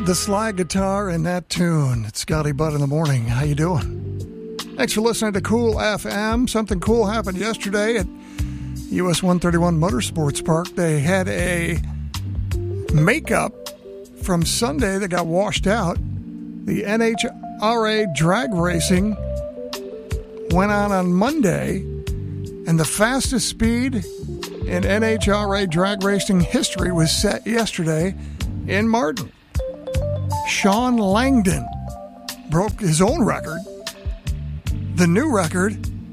The slide guitar and that tune. It's Scotty Butt in the morning. How you doing? Thanks for listening to Cool FM. Something cool happened yesterday at US 131 Motorsports Park. They had a makeup from Sunday that got washed out. The NHRA drag racing went on Monday, and the fastest speed in NHRA drag racing history was set yesterday in Martin. Sean Langdon broke his own record. The new record,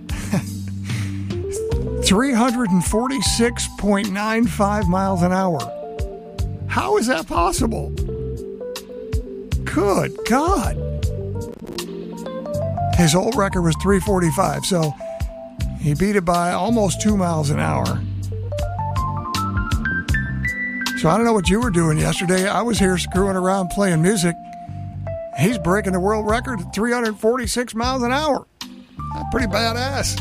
346.95 miles an hour. How is that possible? Good God. His old record was 345, so he beat it by almost 2 miles an hour. So I don't know what you were doing yesterday. I was here screwing around playing music. He's breaking the world record at 346 miles an hour. That's pretty badass.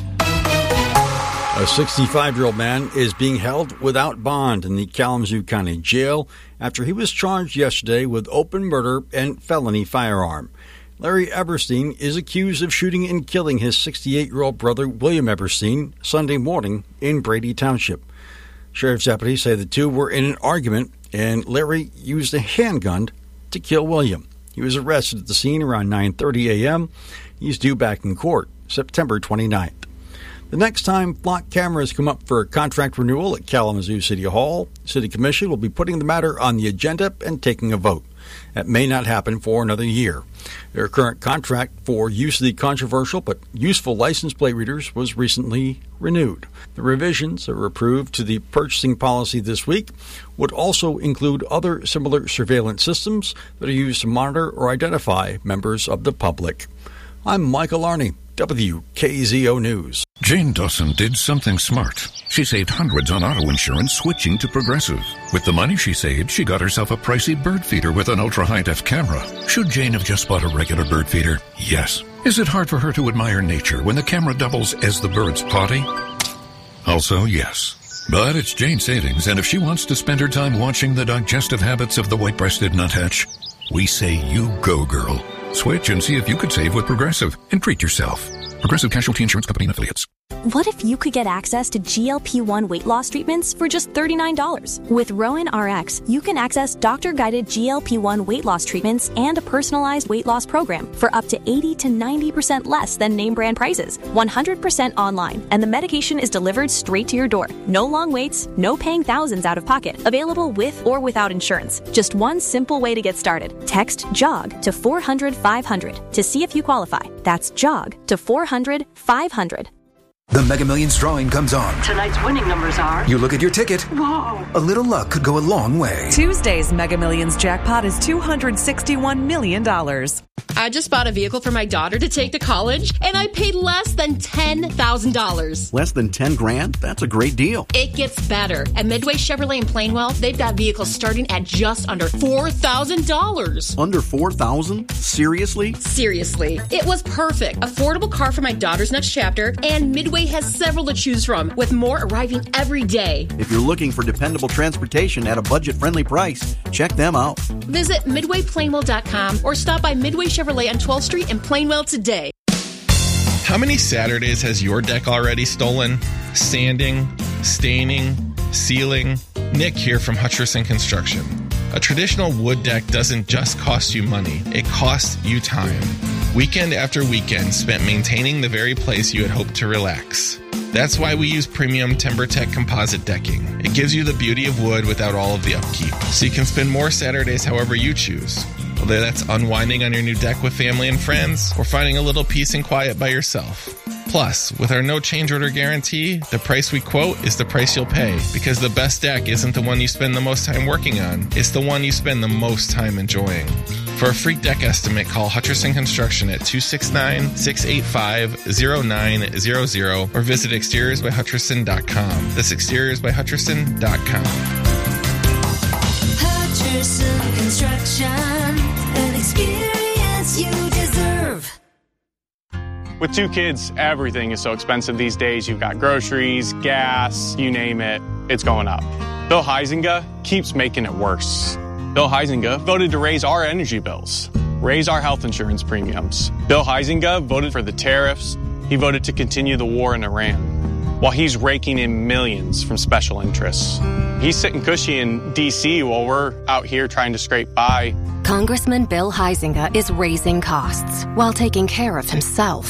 A 65-year-old man is being held without bond in the Kalamazoo County Jail after he was charged yesterday with open murder and felony firearm. Larry Eberstein is accused of shooting and killing his 68-year-old brother, William Eberstein, Sunday morning in Brady Township. Sheriff's deputies say the two were in an argument, and Larry used a handgun to kill William. He was arrested at the scene around 9:30 a.m. He's due back in court September 29th. The next time flock cameras come up for a contract renewal at Kalamazoo City Hall, City Commission will be putting the matter on the agenda and taking a vote. That may not happen for another year. Their current contract for use of the controversial but useful license plate readers was recently renewed. The revisions that were approved to the purchasing policy this week would also include other similar surveillance systems that are used to monitor or identify members of the public. I'm Michael Arney, WKZO News. Jane Dawson did something smart. She saved hundreds on auto insurance switching to Progressive. With the money she saved, she got herself a pricey bird feeder with an ultra-high-def camera. Should Jane have just bought a regular bird feeder? Yes. Is it hard for her to admire nature when the camera doubles as the bird's potty? Also, yes. But it's Jane's savings, and if she wants to spend her time watching the digestive habits of the white-breasted nuthatch, we say you go, girl. Switch and see if you could save with Progressive and treat yourself. Progressive Casualty Insurance Company and Affiliates. What if you could get access to GLP-1 weight loss treatments for just $39? With Rowan RX, you can access doctor-guided GLP-1 weight loss treatments and a personalized weight loss program for up to 80 to 90% less than name brand prices, 100% online, and the medication is delivered straight to your door. No long waits, no paying thousands out of pocket. Available with or without insurance. Just one simple way to get started. Text JOG to 400-500 to see if you qualify. That's JOG to 400-500. The Mega Millions drawing comes on. Tonight's winning numbers are... You look at your ticket. Whoa. A little luck could go a long way. Tuesday's Mega Millions jackpot is $261 million. I just bought a vehicle for my daughter to take to college, and I paid less than $10,000. Less than 10 grand? That's a great deal. It gets better. At Midway Chevrolet in Plainwell, they've got vehicles starting at just under $4,000. Under $4,000? Seriously? Seriously. It was perfect. Affordable car for my daughter's next chapter, and Midway has several to choose from, with more arriving every day. If you're looking for dependable transportation at a budget-friendly price, check them out. Visit MidwayPlainwell.com or stop by Midway Chevrolet on 12th Street in Plainwell today. How many Saturdays has your deck already stolen? Sanding, staining, sealing? Nick here from Hutcherson Construction. A traditional wood deck doesn't just cost you money, it costs you time. Weekend after weekend spent maintaining the very place you had hoped to relax. That's why we use premium TimberTech composite decking. It gives you the beauty of wood without all of the upkeep, so you can spend more Saturdays however you choose. Whether that's unwinding on your new deck with family and friends, or finding a little peace and quiet by yourself. Plus, with our no change order guarantee, the price we quote is the price you'll pay, because the best deck isn't the one you spend the most time working on, it's the one you spend the most time enjoying. For a free deck estimate, call Hutcherson Construction at 269-685-0900 or visit exteriorsbyhutcherson.com. That's exteriorsbyhutcherson.com. Hutcherson Construction, an experience you deserve. With two kids, everything is so expensive these days. You've got groceries, gas, you name it, it's going up. Bill Huizenga keeps making it worse. Bill Huizenga voted to raise our energy bills, raise our health insurance premiums. Bill Huizenga voted for the tariffs. He voted to continue the war in Iran, while he's raking in millions from special interests. He's sitting cushy in D.C. while we're out here trying to scrape by. Congressman Bill Huizenga is raising costs while taking care of himself.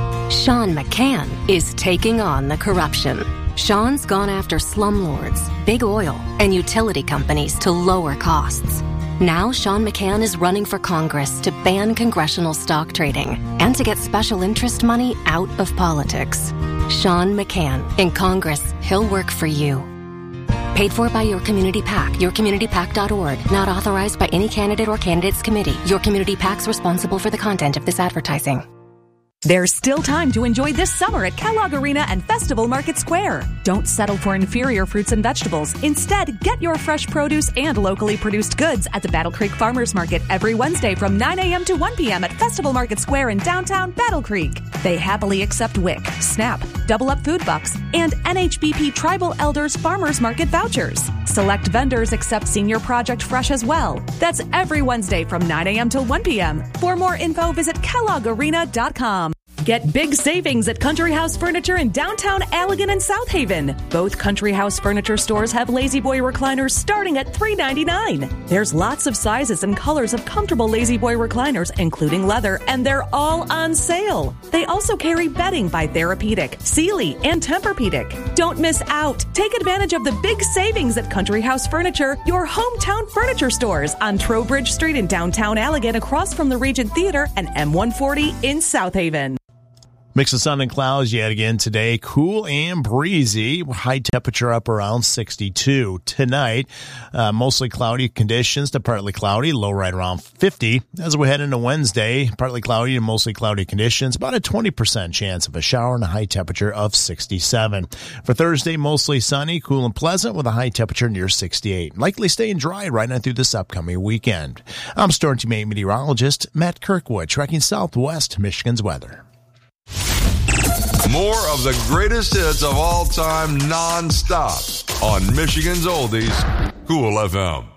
Sean McCann is taking on the corruption. Sean's gone after slumlords, big oil, and utility companies to lower costs. Now Sean McCann is running for Congress to ban congressional stock trading and to get special interest money out of politics. Sean McCann. In Congress, he'll work for you. Paid for by Your Community PAC, yourcommunitypac.org. Not authorized by any candidate or candidates committee. Your Community PAC's responsible for the content of this advertising. There's still time to enjoy this summer at Kellogg Arena and Festival Market Square. Don't settle for inferior fruits and vegetables. Instead, get your fresh produce and locally produced goods at the Battle Creek Farmers Market every Wednesday from 9 a.m. to 1 p.m. at Festival Market Square in downtown Battle Creek. They happily accept WIC, SNAP, Double Up Food Bucks, and NHBP Tribal Elders Farmers Market vouchers. Select vendors accept Senior Project Fresh as well. That's every Wednesday from 9 a.m. till 1 p.m. For more info, visit KelloggArena.com. Get big savings at Country House Furniture in downtown Allegan and South Haven. Both Country House Furniture stores have Lazy Boy recliners starting at $3.99. There's lots of sizes and colors of comfortable Lazy Boy recliners, including leather, and they're all on sale. They also carry bedding by Therapeutic, Sealy, and Tempur-Pedic. Don't miss out. Take advantage of the big savings at Country House Furniture, your hometown furniture stores on Trowbridge Street in downtown Allegan across from the Regent Theater and M140 in South Haven. Mix of sun and clouds yet again today. Cool and breezy. High temperature up around 62. Tonight, mostly cloudy conditions to partly cloudy. Low right around 50. As we head into Wednesday, partly cloudy and mostly cloudy conditions. About a 20% chance of a shower and a high temperature of 67. For Thursday, mostly sunny, cool and pleasant with a high temperature near 68. Likely staying dry right on through this upcoming weekend. I'm Storm Team 8 meteorologist Matt Kirkwood, tracking Southwest Michigan's weather. More of the greatest hits of all time non-stop on Michigan's Oldies, Cool FM.